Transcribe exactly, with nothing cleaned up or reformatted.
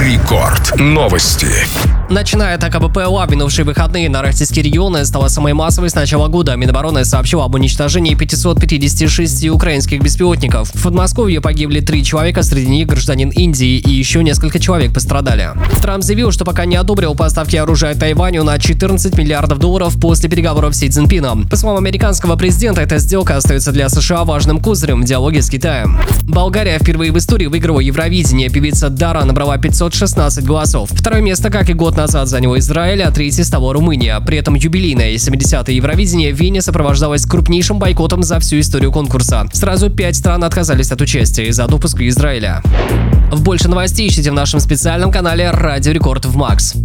Рекорд. Новости. Начиная от АКБПЛА, в минувшие выходные на российские регионы стала самой массовой с начала года. Минобороны сообщила об уничтожении пятисот пятидесяти шести украинских беспилотников. В Подмосковье погибли три человека, среди них гражданин Индии, и еще несколько человек пострадали. Трамп заявил, что пока не одобрил поставки оружия Тайваню на четырнадцать миллиардов долларов после переговоров с Си Цзиньпином. По словам американского президента, эта сделка остается для США важным козырем в диалоге с Китаем. Болгария впервые в истории выиграла Евровидение. Певица Дара набрала пятьсот шестнадцать голосов. Второе место, как и год назад, занял Израиль, а третье стала Румыния. При этом юбилейное семидесятое Евровидение в Вене сопровождалось крупнейшим бойкотом за всю историю конкурса. Сразу пять стран отказались от участия из-за допуска Израиля. В больше новостей ищите в нашем специальном канале Радио Рекорд в Макс.